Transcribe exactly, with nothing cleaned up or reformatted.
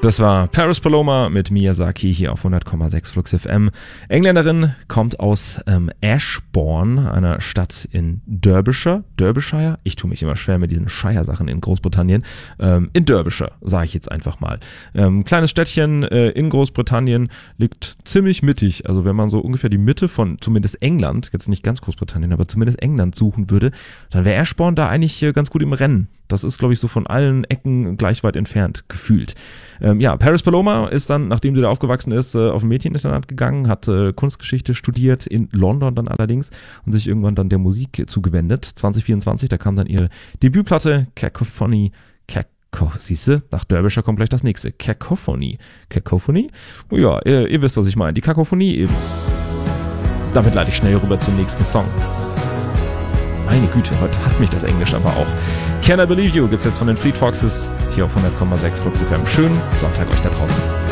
Das war Paris Paloma mit Miyazaki hier auf hundert Komma sechs Flux F M. Engländerin, kommt aus ähm, Ashbourne, einer Stadt in Derbyshire. Derbyshire? Ich tue mich immer schwer mit diesen Shire-Sachen in Großbritannien. Ähm, in Derbyshire, sage ich jetzt einfach mal. Ähm, kleines Städtchen äh, in Großbritannien, liegt ziemlich mittig. Also wenn man so ungefähr die Mitte von zumindest England, jetzt nicht ganz Großbritannien, aber zumindest England suchen würde, dann wäre Ashbourne da eigentlich äh, ganz gut im Rennen. Das ist, glaube ich, so von allen Ecken gleich weit entfernt gefühlt. Ähm, ja, Paris Paloma ist dann, nachdem sie da aufgewachsen ist, äh, auf ein Mädcheninternat gegangen, hat äh, Kunstgeschichte studiert, in London dann allerdings, und sich irgendwann dann der Musik zugewendet. zwanzig vierundzwanzig, da kam dann ihre Debütplatte Cacophony. Caco, siehste, nach Derbyshire kommt gleich das nächste. Cacophony. Cacophony? Oh ja, ihr, ihr wisst, was ich meine. Die Kakophonie eben. Damit leite ich schnell rüber zum nächsten Song. Meine Güte, heute hat mich das Englisch aber auch. Can I Believe You gibt's jetzt von den Fleet Foxes hier auf hundert Komma sechs Flux F M. Schönen Sonntag euch da draußen.